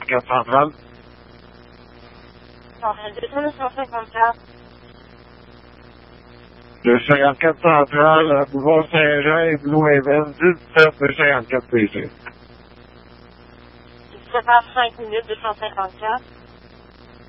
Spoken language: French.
54 centrale. Centrale 254. Le 54 centrale, boulevard Saint-Jean et Blue Haven, 17 de 54 PC. 17h05 254.